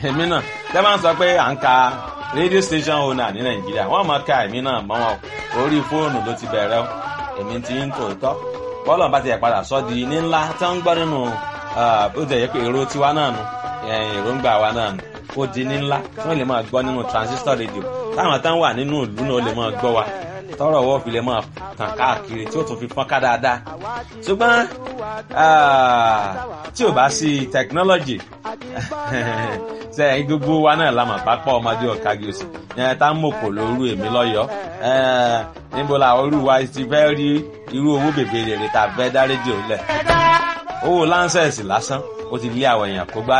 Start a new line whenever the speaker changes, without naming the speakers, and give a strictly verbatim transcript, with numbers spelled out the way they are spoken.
èmi náà tẹ́ máa ń sọ pé à ń ka radio station owner ní nàìjíríà wọ́n máa ka èmi náà mọ́ wọn orí fóònù ló ti bẹ̀rẹ̀ o èmi ti ń tòótọ́ bọ́ọ̀lù bá ti yẹ padà sọ́ di ní ńlá tí wọ́n ń gbọ́ nínú ó jẹ́ pé èrò tiwa náà nu èròǹgbà wa náà nu ó di ní ńlá tí wọ́n lè máa gbọ́ nínú transistor radio táwọn tán wà nínú ìlú náà lè máa gbọ́ wa tọ́rọ̀ wọ́n fi lè máa tàn káàkiri tí ó tún fi fọ́n ká dáadáa ṣùgbọ́n tí ò bá sí technology ṣe gbogbo wa náà la mọ̀ pápá ọmọdé ọ̀kági òsì yẹn tá ń mòkò lóru èmi lọ́yọ̀ọ́ níbo la orú wa ti fẹ́ rí irú owó bèbè rèrè tá a fẹ́ dá rédíò lẹ̀ owó láńsẹ̀sì lásán ó ti lé àwọn èèyàn kó gbá